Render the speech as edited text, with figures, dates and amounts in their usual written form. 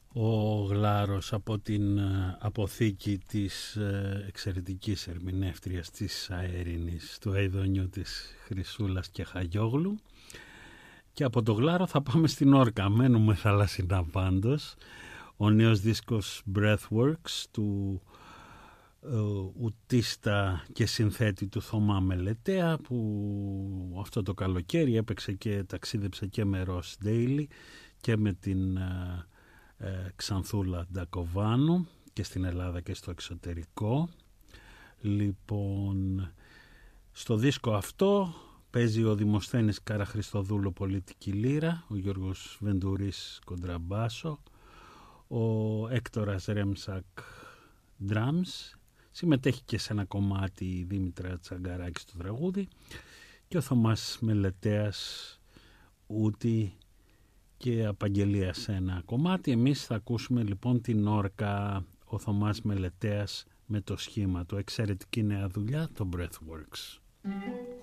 Ο Γλάρος από την αποθήκη της εξαιρετικής ερμηνεύτριας της Αέρινης, του Αηδονιού της Χρυσούλας και Χαγιόγλου. Και από το Γλάρο θα πάμε στην Όρκα. Μένουμε θαλασσινά πάντως. Ο νέος δίσκος Breathworks του ουτίστα και συνθέτη του Θωμά Μελετέα, που αυτό το καλοκαίρι έπαιξε και ταξίδεψε και με Ross Daily και με την Ξανθούλα Ντακοβάνου και στην Ελλάδα και στο εξωτερικό. Λοιπόν, στο δίσκο αυτό παίζει ο Δημοσθένης Καραχριστοδούλου πολιτική λύρα, ο Γιώργος Βεντουρής κοντραμπάσο, ο Έκτορας Ρέμσακ drums, συμμετέχει και σε ένα κομμάτι η Δήμητρα Τσαγκαράκη στο τραγούδι και ο Θωμάς Μελετέας ούτη και απαγγελία σε ένα κομμάτι. Εμείς θα ακούσουμε λοιπόν την Όρκα, ο Θωμάς Μελετέας με το σχήμα του, εξαιρετική νέα δουλειά, το Breathworks.